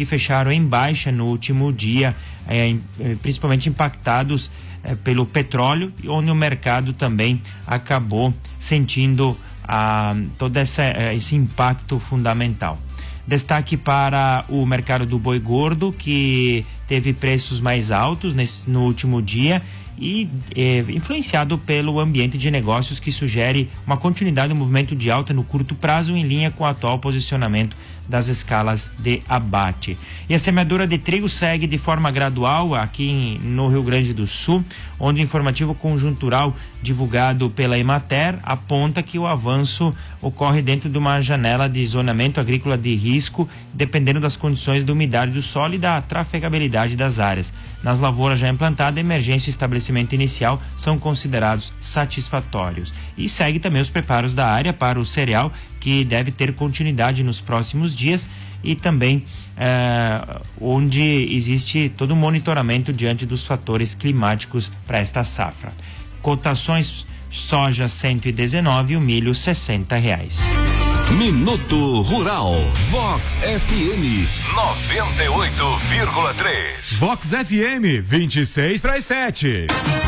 que fecharam em baixa no último dia, principalmente impactados pelo petróleo, onde o mercado também acabou sentindo todo esse impacto fundamental. Destaque para o mercado do boi gordo, que teve preços mais altos no último dia e influenciado pelo ambiente de negócios que sugere uma continuidade do movimento de alta no curto prazo, em linha com o atual posicionamento das escalas de abate. E a semeadura de trigo segue de forma gradual aqui no Rio Grande do Sul, onde o informativo conjuntural divulgado pela Emater aponta que o avanço ocorre dentro de uma janela de zonamento agrícola de risco, dependendo das condições da umidade do solo e da trafegabilidade das áreas. Nas lavouras já implantadas, emergência e estabelecimento inicial são considerados satisfatórios. E segue também os preparos da área para o cereal, que deve ter continuidade nos próximos dias, e também onde existe todo o monitoramento diante dos fatores climáticos para esta safra. Cotações: soja 119 e o milho R$60. Minuto Rural, Vox FM 98,3. Vox FM, 26 para as 7.